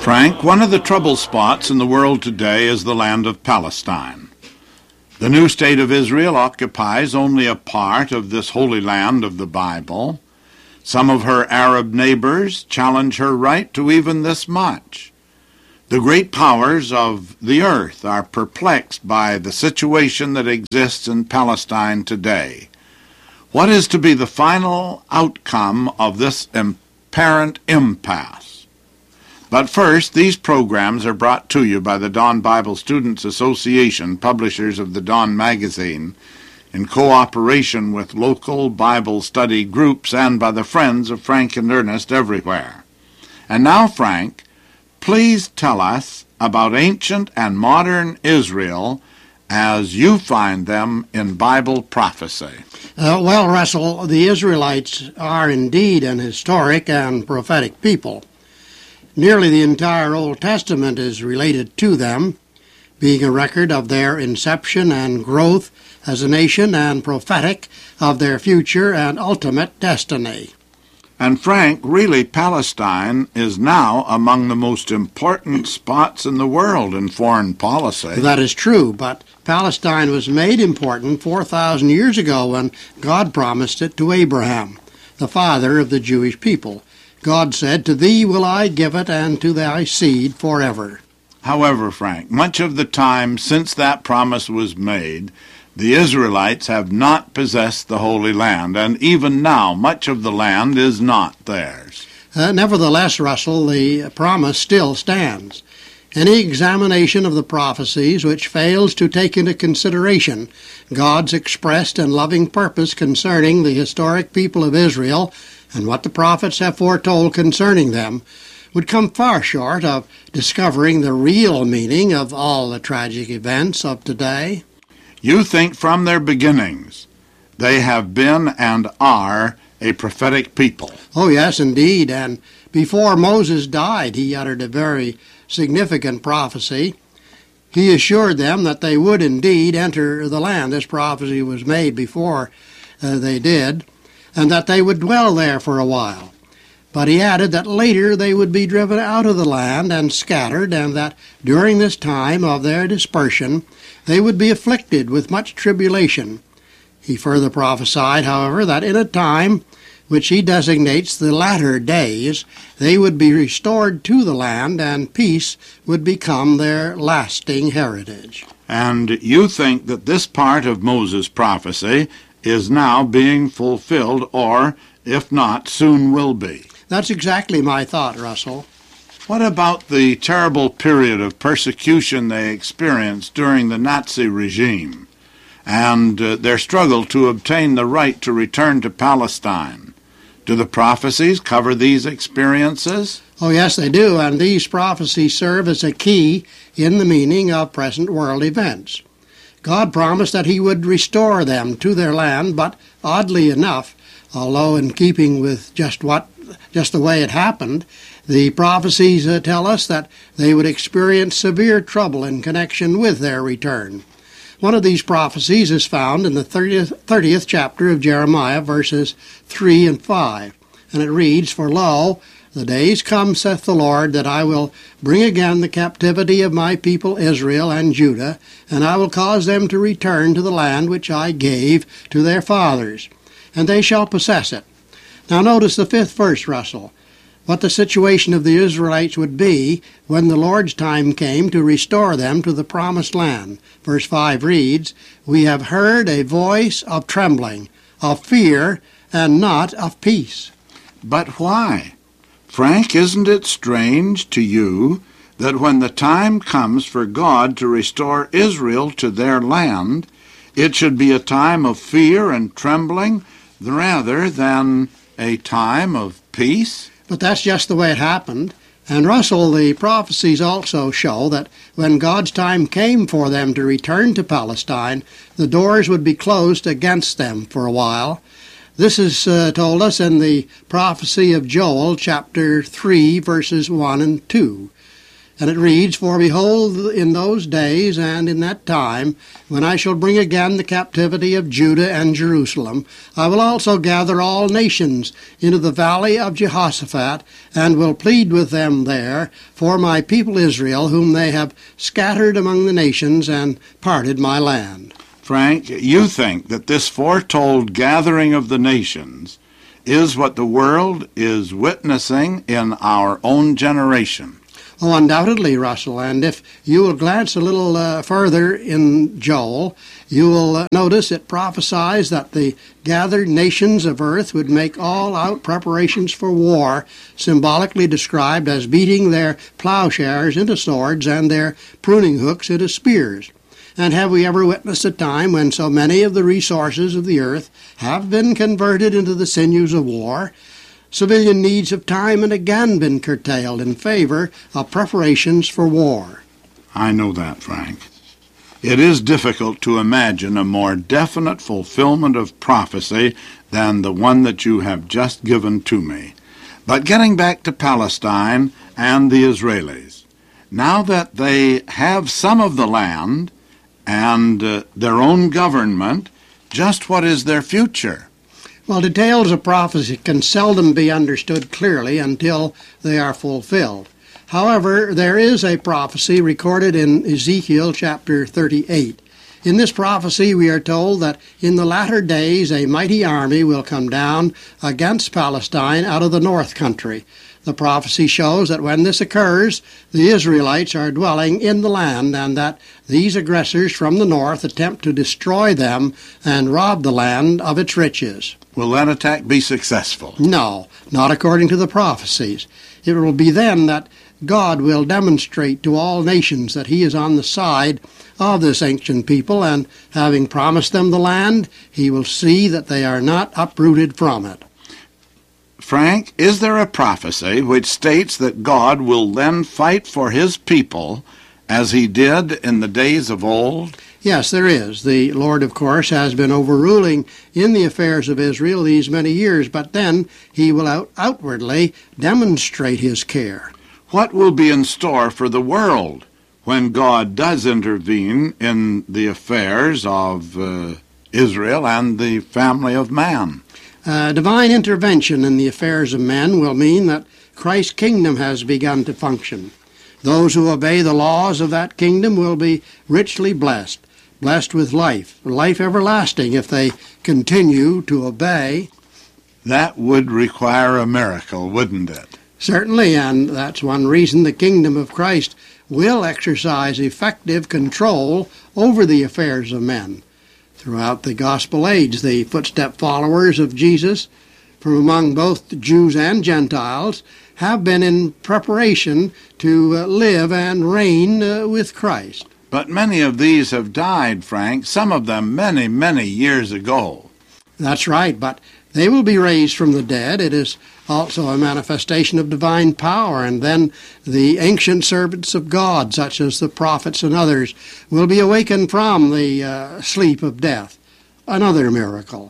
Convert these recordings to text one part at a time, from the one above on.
Frank, one of the trouble spots in the world today is the land of Palestine. The new state of Israel occupies only a part of this holy land of the Bible. Some of her Arab neighbors challenge her right to even this much. The great powers of the earth are perplexed by the situation that exists in Palestine today. What is to be the final outcome of this apparent impasse? But first, these programs are brought to you by the Dawn Bible Students Association, publishers of the Dawn magazine, in cooperation with local Bible study groups and by the friends of Frank and Ernest everywhere. And now, Frank, please tell us about ancient and modern Israel as you find them in Bible prophecy. Well, Russell, the Israelites are indeed an historic and prophetic people. Nearly the entire Old Testament is related to them, being a record of their inception and growth as a nation and prophetic of their future and ultimate destiny. And Frank, really Palestine is now among the most important spots in the world in foreign policy. That is true, but Palestine was made important 4,000 years ago when God promised it to Abraham, the father of the Jewish people. God said, "To thee will I give it, and to thy seed forever." However, Frank, much of the time since that promise was made, the Israelites have not possessed the Holy Land, and even now much of the land is not theirs. Nevertheless, Russell, the promise still stands. Any examination of the prophecies which fails to take into consideration God's expressed and loving purpose concerning the historic people of Israel and what the prophets have foretold concerning them would come far short of discovering the real meaning of all the tragic events of today. You think from their beginnings they have been and are a prophetic people. Oh, yes, indeed, and before Moses died, he uttered a very significant prophecy. He assured them that they would indeed enter the land. This prophecy was made before they did, and that they would dwell there for a while. But he added that later they would be driven out of the land and scattered, and that during this time of their dispersion they would be afflicted with much tribulation. He further prophesied, however, that in a time which he designates the latter days, they would be restored to the land, and peace would become their lasting heritage. And you think that this part of Moses' prophecy is now being fulfilled, or, if not, soon will be. That's exactly my thought, Russell. What about the terrible period of persecution they experienced during the Nazi regime and their struggle to obtain the right to return to Palestine? Do the prophecies cover these experiences? Oh, yes, they do, and these prophecies serve as a key in the meaning of present world events. God promised that he would restore them to their land, but oddly enough, although in keeping with just the way it happened, the prophecies tell us that they would experience severe trouble in connection with their return. One of these prophecies is found in the 30th chapter of Jeremiah, verses 3 and 5, and it reads, "For lo, the days come, saith the Lord, that I will bring again the captivity of my people Israel and Judah, and I will cause them to return to the land which I gave to their fathers, and they shall possess it." Now notice the 5th verse, Russell, what the situation of the Israelites would be when the Lord's time came to restore them to the promised land. Verse 5 reads, "We have heard a voice of trembling, of fear, and not of peace." But why? Frank, isn't it strange to you that when the time comes for God to restore Israel to their land, it should be a time of fear and trembling rather than a time of peace? But that's just the way it happened. And Russell, the prophecies also show that when God's time came for them to return to Palestine, the doors would be closed against them for a while. This is told us in the prophecy of Joel, chapter 3, verses 1 and 2. And it reads, "For behold, in those days and in that time, when I shall bring again the captivity of Judah and Jerusalem, I will also gather all nations into the valley of Jehoshaphat, and will plead with them there for my people Israel, whom they have scattered among the nations and parted my land." Frank, you think that this foretold gathering of the nations is what the world is witnessing in our own generation? Oh, undoubtedly, Russell, and if you will glance a little further in Joel, you will notice it prophesies that the gathered nations of earth would make all-out preparations for war, symbolically described as beating their plowshares into swords and their pruning hooks into spears. And have we ever witnessed a time when so many of the resources of the earth have been converted into the sinews of war? Civilian needs have time and again been curtailed in favor of preparations for war. I know that, Frank. It is difficult to imagine a more definite fulfillment of prophecy than the one that you have just given to me. But getting back to Palestine and the Israelis, now that they have some of the land and their own government, just what is their future? Well, details of prophecy can seldom be understood clearly until they are fulfilled. However, there is a prophecy recorded in Ezekiel chapter 38. In this prophecy we are told that in the latter days a mighty army will come down against Palestine out of the north country. The prophecy shows that when this occurs, the Israelites are dwelling in the land, and that these aggressors from the north attempt to destroy them and rob the land of its riches. Will that attack be successful? No, not according to the prophecies. It will be then that God will demonstrate to all nations that he is on the side of this ancient people, and having promised them the land, he will see that they are not uprooted from it. Frank, is there a prophecy which states that God will then fight for his people as he did in the days of old? Yes, there is. The Lord, of course, has been overruling in the affairs of Israel these many years, but then he will outwardly demonstrate his care. What will be in store for the world when God does intervene in the affairs of Israel and the family of man? Divine intervention in the affairs of men will mean that Christ's kingdom has begun to function. Those who obey the laws of that kingdom will be richly blessed with life everlasting if they continue to obey. That would require a miracle, wouldn't it? Certainly, and that's one reason the kingdom of Christ will exercise effective control over the affairs of men. Throughout the gospel age, the footstep followers of Jesus, from among both Jews and Gentiles, have been in preparation to live and reign with Christ. But many of these have died, Frank, some of them many, many years ago. That's right, but they will be raised from the dead. It is also a manifestation of divine power, and then the ancient servants of God, such as the prophets and others, will be awakened from the sleep of death. Another miracle.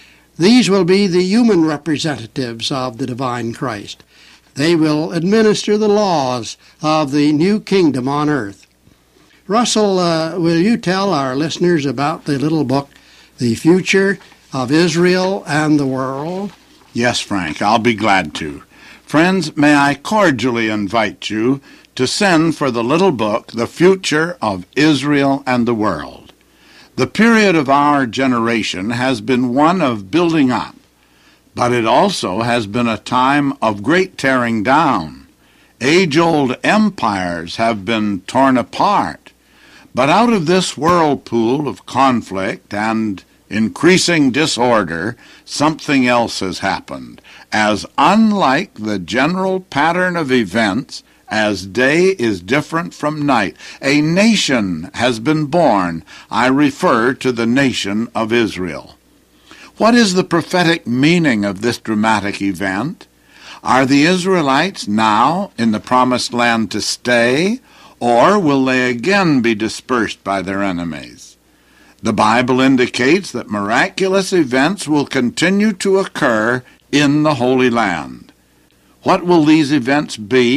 These will be the human representatives of the divine Christ. They will administer the laws of the new kingdom on earth. Russell, will you tell our listeners about the little book, The Future of Israel and the World? Yes, Frank, I'll be glad to. Friends, may I cordially invite you to send for the little book, The Future of Israel and the World. The period of our generation has been one of building up, but it also has been a time of great tearing down. Age-old empires have been torn apart, but out of this whirlpool of conflict and increasing disorder, something else has happened. As unlike the general pattern of events as day is different from night, a nation has been born. I refer to the nation of Israel. What is the prophetic meaning of this dramatic event? Are the Israelites now in the promised land to stay, or will they again be dispersed by their enemies? The Bible indicates that miraculous events will continue to occur in the Holy Land. What will these events be,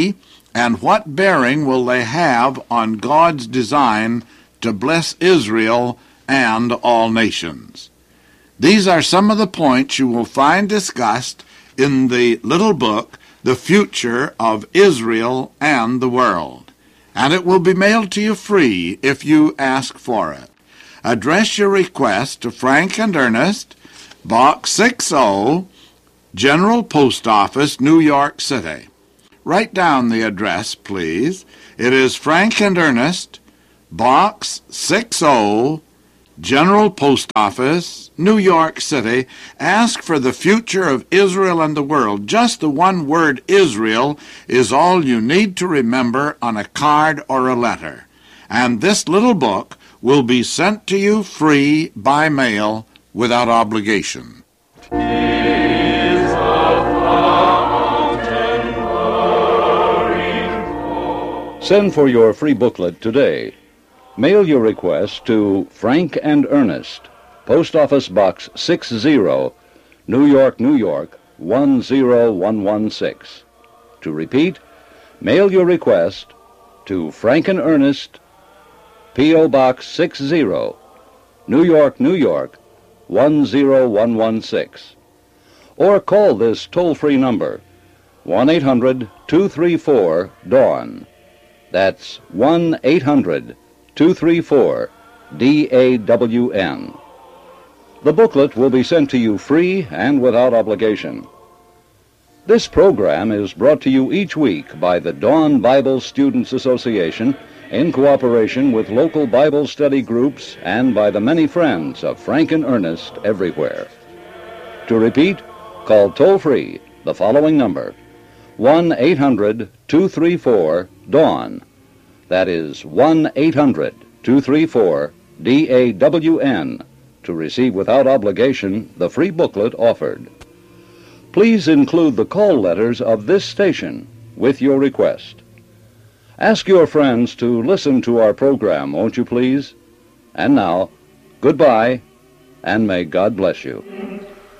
And what bearing will they have on God's design to bless Israel and all nations? These are some of the points you will find discussed in the little book, The Future of Israel and the World, and it will be mailed to you free if you ask for it. Address your request to Frank and Ernest, Box 60, General Post Office, New York City. Write down the address, please. It is Frank and Ernest, Box 60, General Post Office, New York City. Ask for The Future of Israel and the World. Just the one word Israel is all you need to remember on a card or a letter. And this little book will be sent to you free by mail without obligation. Send for your free booklet today. Mail your request to Frank and Ernest, Post Office Box 60, New York, New York, 10116. To repeat, mail your request to Frank and Ernest, P.O. Box 60, New York, New York, 10116. Or call this toll-free number, 1-800-234-DAWN. That's 1-800-234-DAWN. The booklet will be sent to you free and without obligation. This program is brought to you each week by the Dawn Bible Students Association in cooperation with local Bible study groups and by the many friends of Frank and Ernest everywhere. To repeat, call toll-free the following number, 1-800-234-DAWN. That is 1-800-234-DAWN to receive without obligation the free booklet offered. Please include the call letters of this station with your request. Ask your friends to listen to our program, won't you please? And now, goodbye, and may God bless you.